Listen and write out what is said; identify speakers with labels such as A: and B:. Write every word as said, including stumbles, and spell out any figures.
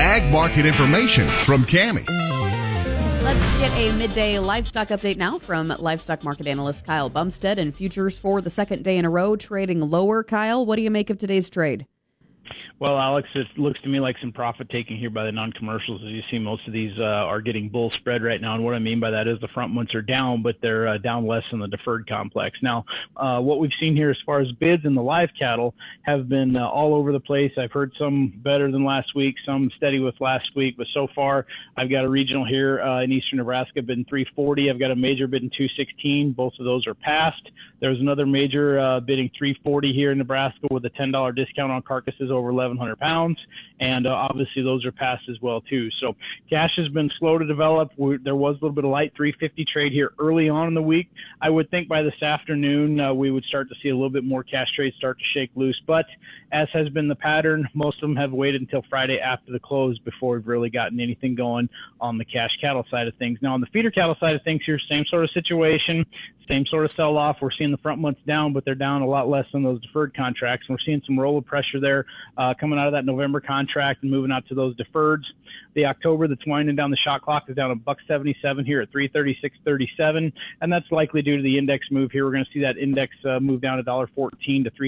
A: ag market information from Cammie.
B: Let's get a midday livestock update now from livestock market analyst Kyle Bumstead. And futures for the second day in a row trading lower. Kyle, what do you make of today's trade?
C: Well, Alex, it looks to me like some profit taking here by the non-commercials. As you see, most of these uh, are getting bull spread right now. And what I mean by that is the front months are down, but they're uh, down less than the deferred complex. Now, uh, what we've seen here as far as bids in the live cattle have been uh, all over the place. I've heard some better than last week, some steady with last week. But so far, I've got a regional here uh, in eastern Nebraska bidding three forty. I've got a major bidding two sixteen. Both of those are passed. There's another major uh, bidding three forty here in Nebraska with a ten dollar discount on carcasses over eleven hundred pounds, and uh, obviously those are passed as well too. So cash has been slow to develop. We're, there was a little bit of light three fifty trade here early on in the week. I would think by this afternoon uh, we would start to see a little bit more cash trades start to shake loose, but as has been the pattern, most of them have waited until Friday after the close before we've really gotten anything going on the cash cattle side of things. Now on the feeder cattle side of things here, same sort of situation, same sort of sell-off. We're seeing the front months down, but they're down a lot less than those deferred contracts. And we're seeing some roll of pressure there uh, coming out of that November contract and moving out to those deferreds. The October that's winding down the shot clock is down a buck seventy-seven here at three thirty-six thirty-seven, and that's likely due to the index move here. We're going to see that index uh, move down a dollar fourteen to three